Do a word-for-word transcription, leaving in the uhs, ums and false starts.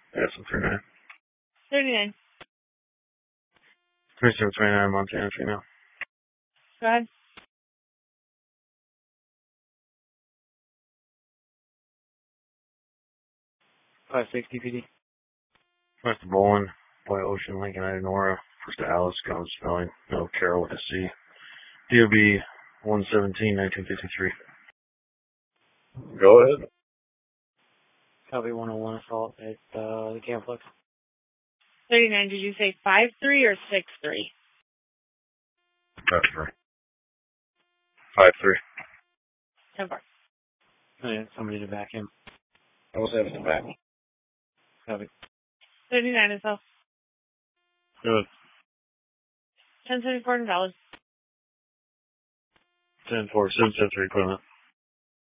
That's some three nine. thirty-nine. twenty-seven twenty-nine Montana female. Go ahead. five sixty P D. West of Bowling, White Ocean, Lincoln, Idanora. First to Alice, College Spelling, no Carroll with a C. D O B one seventeen nineteen fifty-three. Go ahead. Copy one oh one assault at uh, the Campflex. thirty-nine, did you say five three or six three? five three. five three. ten four. Oh, yeah, somebody to back him. I was having to back. Copy. thirty-nine as well. Good. ten seventy-four dollars. ten four, seven seven three equipment.